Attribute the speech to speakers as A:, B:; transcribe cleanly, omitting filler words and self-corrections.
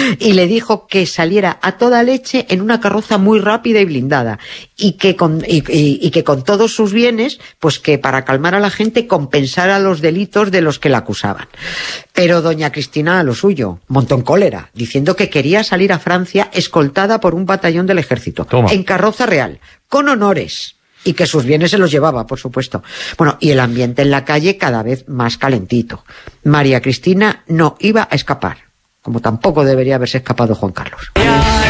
A: y le dijo que saliera a toda leche en una carroza muy rápida y blindada, y que con todos sus bienes, pues que para calmar a la gente compensara los delitos de los que la acusaban. Pero doña Cristina a lo suyo, montó en cólera, diciendo que quería salir a Francia escoltada por un batallón del ejército, en carroza real, con honores. Y que sus bienes se los llevaba, por supuesto. Bueno, y el ambiente en la calle cada vez más calentito. María Cristina no iba a escapar, como tampoco debería haberse escapado Juan Carlos.